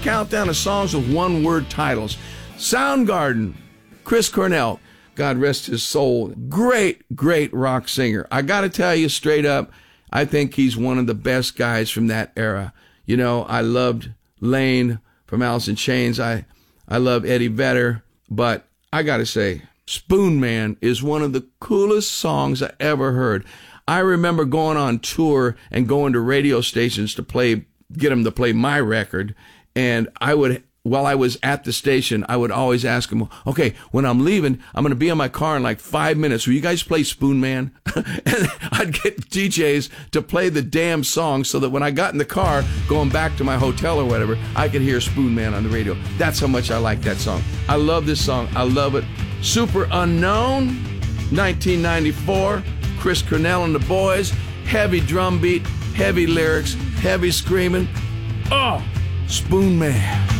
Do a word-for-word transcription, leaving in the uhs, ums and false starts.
countdown of songs with one-word titles. Soundgarden, Chris Cornell, God rest his soul. Great, great rock singer. I got to tell you straight up, I think he's one of the best guys from that era. You know, I loved Lane from Alice in Chains. I, I love Eddie Vedder. But I got to say, Spoon Man is one of the coolest songs I ever heard. I remember going on tour and going to radio stations to play, get them to play my record. And I would, while I was at the station, I would always ask them, okay, when I'm leaving, I'm going to be in my car in like five minutes. Will you guys play Spoon Man? And I'd get D Js to play the damn song so that when I got in the car going back to my hotel or whatever, I could hear Spoon Man on the radio. That's how much I like that song. I love this song. I love it. Super Unknown, nineteen ninety-four, Chris Cornell and the Boys, heavy drum beat, heavy lyrics, heavy screaming. Oh, Spoon Man.